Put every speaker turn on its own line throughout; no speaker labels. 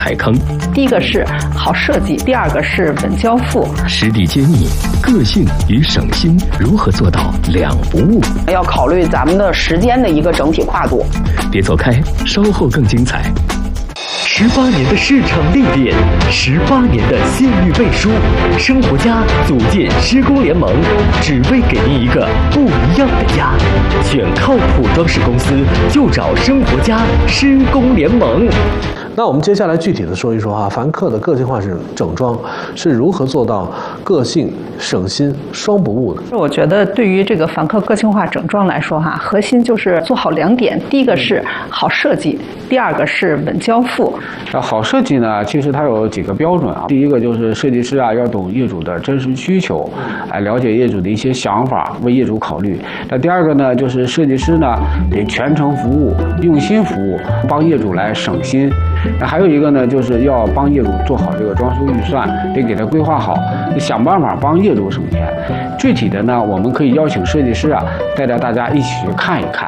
踩坑。
第一个是好设计，第二个是稳交付。
实地揭秘个性与省心如何做到两不误。
要考虑咱们的时间的一个整体跨度。
别走开，稍后更精彩。
18年的市场历练，18年的信誉背书，生活家组建施工联盟，只为给您一个不一样的家。选靠谱装饰公司就找生活家施工联盟。
那我们接下来具体的说一说凡客的个性化整装是如何做到个性、省心双不误的？
我觉得对于这个凡客个性化整装来说核心就是做好2点，第一个是好设计，第二个是稳交付。
好设计呢，其实它有几个标准第一个就是设计师要懂业主的真实需求，了解业主的一些想法，为业主考虑。那第二个呢，就是设计师呢得全程服务，用心服务，帮业主来省心。那还有一个呢，就是要帮业主做好这个装修预算，得给他规划好，想办法帮业主省钱。具体的呢，我们可以邀请设计师带着大家一起去看一看。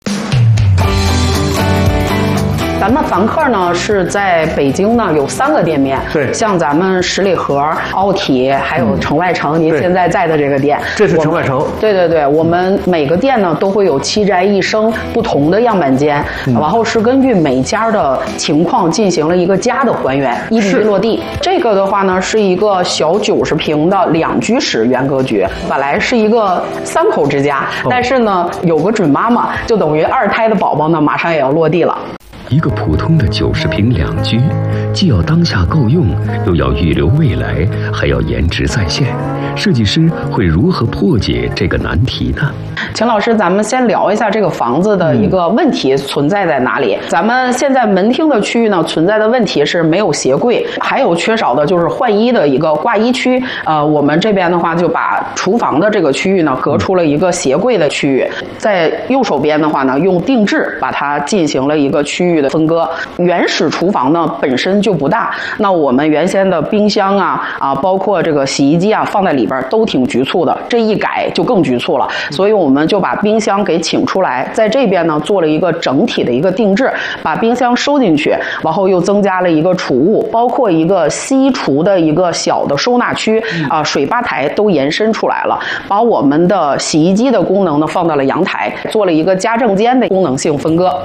咱们凡客呢是在北京呢有3个店面，
对，
像咱们十里河、奥体，还有城外城，您现在在的这个店，
这是城外城。对，
我们每个店呢都会有7宅1生不同的样板间，然后是根据每家的情况进行了一个家的还原，1比1落地。这个的话呢是一个小90平的2居室原格局，本来是一个3口之家，但是呢有个准妈妈，就等于2胎的宝宝呢马上也要落地了。
一个普通的90平2居，既要当下够用，又要预留未来，还要颜值在线。设计师会如何破解这个难题呢？
秦老师，咱们先聊一下这个房子的一个问题存在在哪里。咱们现在门厅的区域呢，存在的问题是没有鞋柜，还有缺少的就是换衣的一个挂衣区。我们这边的话就把厨房的这个区域呢隔出了一个鞋柜的区域，在右手边的话呢，用定制把它进行了一个区域的分割。原始厨房呢本身就不大，那我们原先的冰箱包括这个洗衣机放在里边都挺局促的，这一改就更局促了，所以我们就把冰箱给请出来，在这边呢做了一个整体的一个定制，把冰箱收进去，然后又增加了一个储物，包括一个西厨的一个小的收纳区水吧台都延伸出来了，把我们的洗衣机的功能呢放到了阳台，做了一个家政间的功能性分割。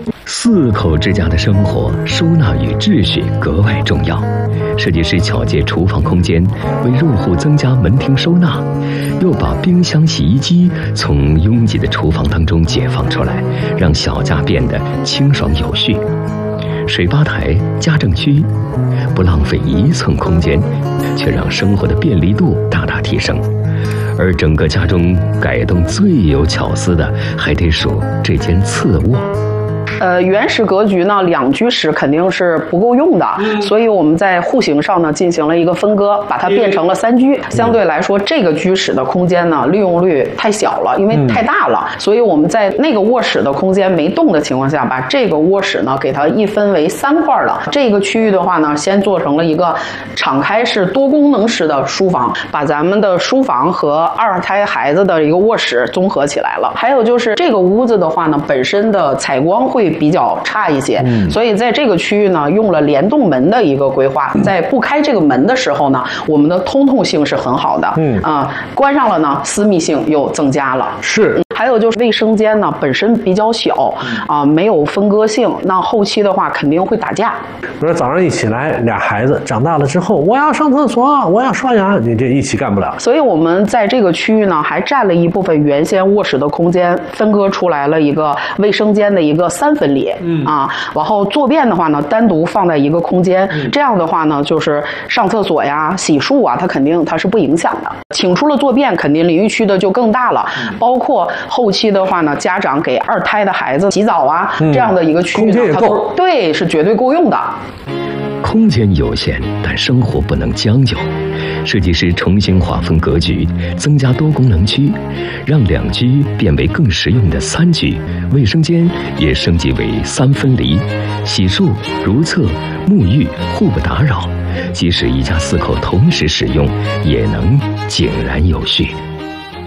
4口之家的生活，收纳与秩序格外重要。设计师巧借厨房空间，为入户增加门厅收纳，又把冰箱、洗衣机从拥挤的厨房当中解放出来，让小家变得清爽有序。水吧台、家政区，不浪费1寸空间，却让生活的便利度大大提升。而整个家中改动最有巧思的，还得数这间次卧。
原始格局呢2居室肯定是不够用的，所以我们在户型上呢进行了一个分割，把它变成了3居。相对来说，这个居室的空间呢利用率太小了，因为太大了，所以我们在那个卧室的空间没动的情况下，把这个卧室呢给它一分为3块了。这个区域的话呢，先做成了一个敞开式多功能式的书房，把咱们的书房和2胎孩子的一个卧室综合起来了。还有就是这个屋子的话呢，本身的采光会比较差一些，所以在这个区域呢用了联动门的一个规划，在不开这个门的时候呢，我们的通透性是很好的，关上了呢私密性又增加了。
是。
还有就是卫生间呢本身比较小没有分割性，那后期的话肯定会打架。
比如早上一起来，俩孩子长大了之后，我要上厕所，我要刷牙，你这一起干不了。
所以我们在这个区域呢还占了一部分原先卧室的空间，分割出来了一个卫生间的一个3分离然后坐便的话呢单独放在一个空间，这样的话呢就是上厕所呀、洗漱它肯定它是不影响的。请出了坐便，肯定淋浴区的就更大了，包括后期的话呢，家长给2胎的孩子洗澡这样的一个区域呢，它都对是绝对够用的。
空间有限，但生活不能将就。设计师重新划分格局，增加多功能区，让2居变为更实用的3居，卫生间也升级为3分离，洗漱、如厕、沐浴互不打扰，即使一家4口同时使用，也能井然有序。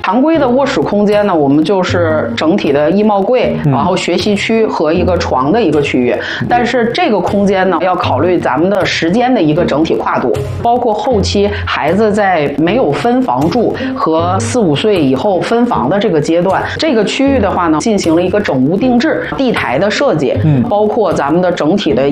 常规的卧室空间呢，我们就是整体的衣帽柜，然后学习区和一个床的一个区域。但是这个空间呢，要考虑咱们的时间的一个整体跨度，包括后期孩子在没有分房住和4、5岁以后分房的这个阶段，这个区域的话呢，进行了一个整屋定制、地台的设计，包括咱们的整体的